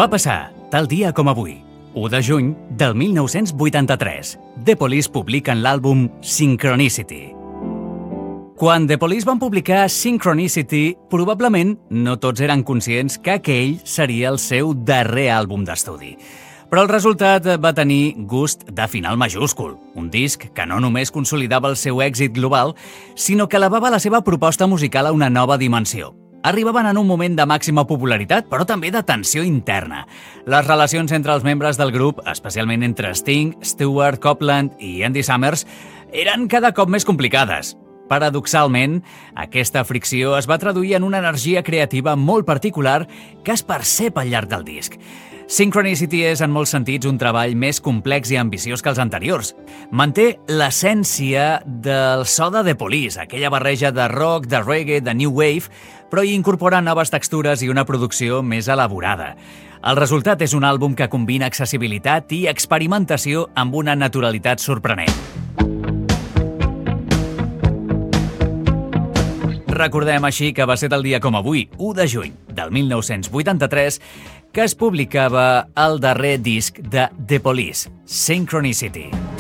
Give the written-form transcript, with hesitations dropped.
Va passar tal dia com avui, 1 de juny del 1983. The Police publiquen l'àlbum Synchronicity. Quan The Police van publicar Synchronicity, probablement no tots eren conscients que aquell seria el seu darrer àlbum d'estudi. Però el resultat va tenir gust de final majúscul, un disc que no només consolidava el seu èxit global, sinó que elevava la seva proposta musical a una nova dimensió. Arribaven en un moment de màxima popularitat, però també de tensió interna. Les relacions entre els membres del grup, especialment entre Sting, Stewart Copeland i Andy Summers, eren cada cop més complicades. Paradoxalment, aquesta fricció es va traduir en una energia creativa molt particular que es percep al llarg del disc. Synchronicity és, en molts sentits, un treball més complex i ambiciós que els anteriors. Manté l'essència del so de The Police, aquella barreja de rock, de reggae, de new wave, però hi incorpora noves textures i una producció més elaborada. El resultat és un àlbum que combina accessibilitat i experimentació amb una naturalitat sorprenent. Recordem així que va ser del dia com avui, 1 de juny del 1983, que es publicava el darrer disc de The Police, Synchronicity.